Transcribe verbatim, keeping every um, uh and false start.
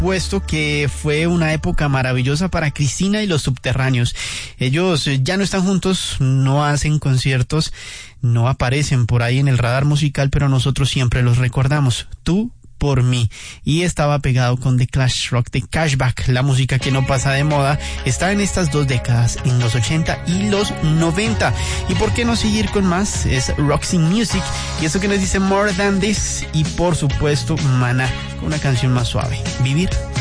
supuesto que fue una época maravillosa para Cristina y los Subterráneos. Ellos ya no están juntos, no hacen conciertos, no aparecen por ahí en el radar musical, pero nosotros siempre los recordamos. Tú por mí. Y estaba pegado con The Clash Rock, The Cashback, la música que no pasa de moda. Está en estas dos décadas, en los ochenta y los noventa. ¿Y por qué no seguir con más? Es Roxy Music. Y eso que nos dice More Than This. Y por supuesto, Maná, con una canción más suave. Vivir